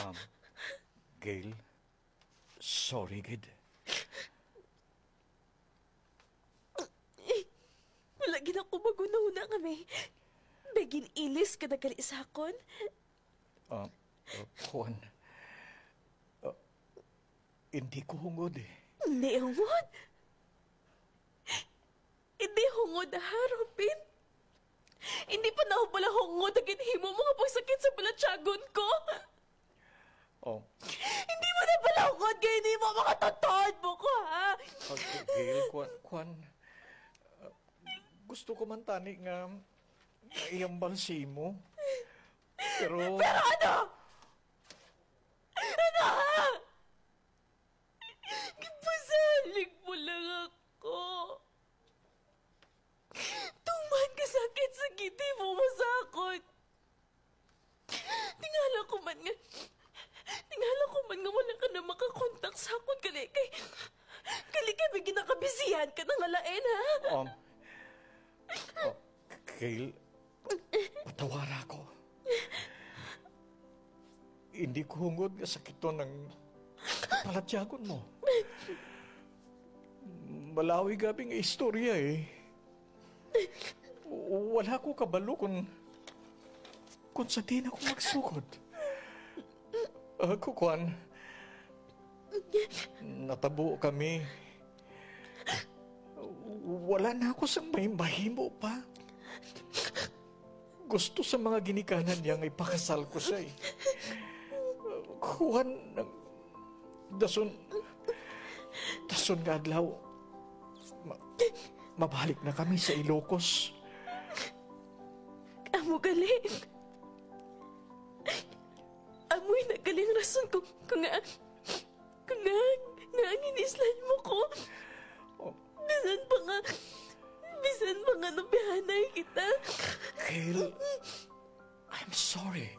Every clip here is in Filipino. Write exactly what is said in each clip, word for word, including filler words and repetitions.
Um, Gail, sorry, gid. Wala gid ako magunahuna nga may begin ilis ka nagkalisakon. Um, uh, Juan, uh, hindi ko hungod eh. Hindi hungod. Hindi hungod ha, Robin. Hindi pa na ako pala hungod ang ginhimo mo nga pagsakit sa balatsagon ko. Oh, Hindi mo na pala hungod kaya hindi mo makatotod mo ko ha. uh, Gail, Juan, Juan, uh, gusto ko man tani nga nga iyang balsi mo. Pero... Pero ano? Ano ha? Gipasalig mo lang ako. Tuman ka sakit sa giti mo masakot. Tingala ko man nga, tingala ko man nga wala ka na makakontak sa akon kali kay, kali kay may ginakabisihan ka ng alain ha? Um, oh, Gail, patawara ko. Hindi ko hungod nga sakit to ng palatyagon mo. Malawi gabi nga istorya eh. Wala ko kabalo kung kung sa din ako magsugod. Ako, Juan, natabo kami. Wala na ako sa may mahimo pa. Gusto sa mga ginikanan niyang ipakasal ko siya eh. Juan, dason, dason nga adlaw, ma- mabalik na kami sa Ilocos. Amo galing. Amoy na galing rason kung, kung nga, kung nga, nga ang inislan mo ko. Oh, Bisan pa nga, bisan pa nga nabihanay kita. Gail, I'm sorry.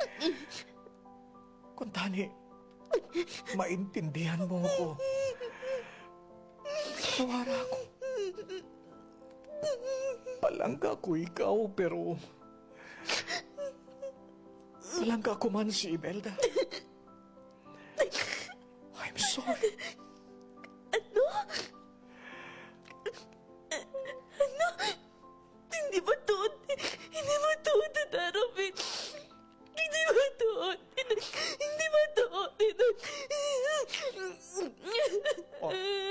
Kung tani, maintindihan mo ako. Tawara ako. Palangga ko ikaw, pero... Palangga ko man si Imelda. I'm sorry. Ano? Ano? Hindi ba tuod? Hindi ba tuod, Tata Robin? Hindi ba tuod? Hindi ba tuod? Oh.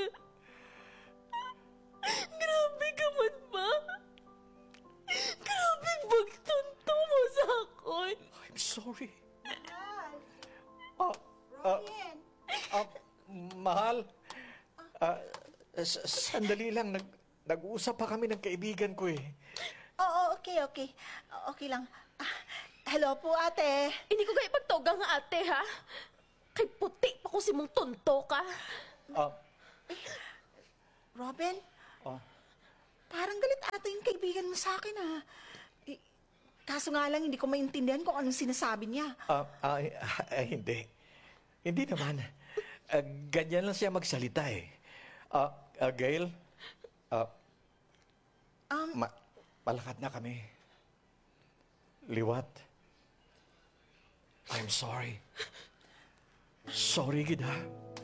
Grabe ka man ba? Grabe pagtunto mo sa akin. I'm sorry. Mahal! Ah, ah, Robin! ah, mahal. Ah, s- sandali lang. Nag, nag-uusap pa kami ng kaibigan ko eh. Oo, okay, okay. Okay lang. Ah, hello po, ate. Hindi ko kayo ipagtogang nga ate, ha? Kay puti pa ko si mong tonto ka. Ah, Robin, ah, parang galit ate yung kaibigan mo sa akin, ha? Eh, kaso nga lang, hindi ko maintindihan kung anong sinasabi niya. ah, ah, ah, hindi. Hindi naman. Ah, ganyan lang siya magsalita eh. Ah, ah, Gail, ah, Um, ma- malakad na kami. Liwat. I'm sorry. Sorry, gid ha.